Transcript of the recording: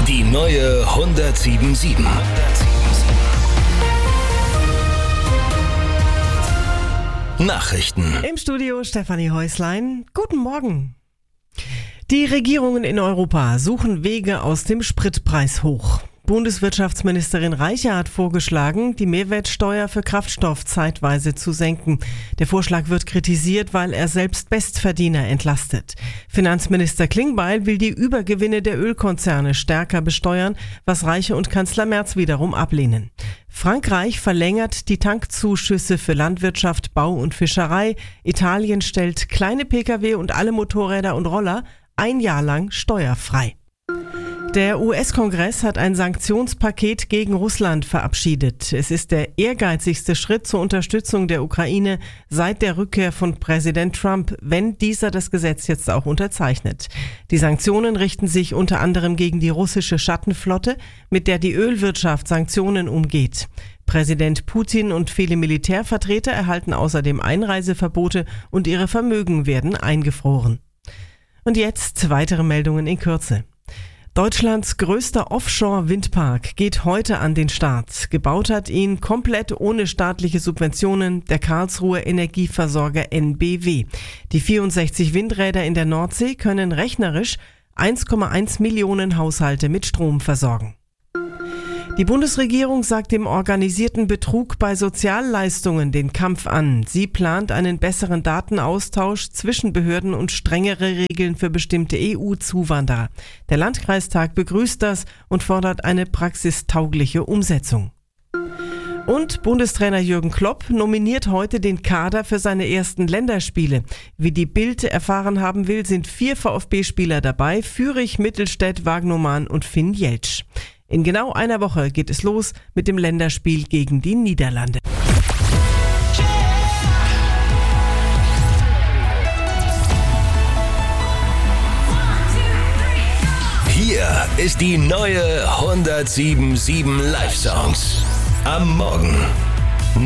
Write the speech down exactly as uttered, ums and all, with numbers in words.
Die neue hundertsieben sieben. Nachrichten. Im Studio Stefanie Häuslein. Guten Morgen. Die Regierungen in Europa suchen Wege aus dem Spritpreis hoch. Bundeswirtschaftsministerin Reiche hat vorgeschlagen, die Mehrwertsteuer für Kraftstoff zeitweise zu senken. Der Vorschlag wird kritisiert, weil er selbst Bestverdiener entlastet. Finanzminister Klingbeil will die Übergewinne der Ölkonzerne stärker besteuern, was Reiche und Kanzler Merz wiederum ablehnen. Frankreich verlängert die Tankzuschüsse für Landwirtschaft, Bau und Fischerei. Italien stellt kleine Pkw und alle Motorräder und Roller ein Jahr lang steuerfrei. Der U S-Kongress hat ein Sanktionspaket gegen Russland verabschiedet. Es ist der ehrgeizigste Schritt zur Unterstützung der Ukraine seit der Rückkehr von Präsident Trump, wenn dieser das Gesetz jetzt auch unterzeichnet. Die Sanktionen richten sich unter anderem gegen die russische Schattenflotte, mit der die Ölwirtschaft Sanktionen umgeht. Präsident Putin und viele Militärvertreter erhalten außerdem Einreiseverbote und ihre Vermögen werden eingefroren. Und jetzt weitere Meldungen in Kürze. Deutschlands größter Offshore-Windpark geht heute an den Start. Gebaut hat ihn komplett ohne staatliche Subventionen der Karlsruher Energieversorger N B W. Die vierundsechzig Windräder in der Nordsee können rechnerisch eins Komma eins Millionen Haushalte mit Strom versorgen. Die Bundesregierung sagt dem organisierten Betrug bei Sozialleistungen den Kampf an. Sie plant einen besseren Datenaustausch zwischen Behörden und strengere Regeln für bestimmte E U-Zuwanderer. Der Landkreistag begrüßt das und fordert eine praxistaugliche Umsetzung. Und Bundestrainer Jürgen Klopp nominiert heute den Kader für seine ersten Länderspiele. Wie die Bild erfahren haben will, sind vier VfB-Spieler dabei: Fürich, Mittelstädt, Wagnumann und Finn Jeltsch. In genau einer Woche geht es los mit dem Länderspiel gegen die Niederlande. Hier ist die neue hundertsieben Komma sieben Live Songs. Am Morgen.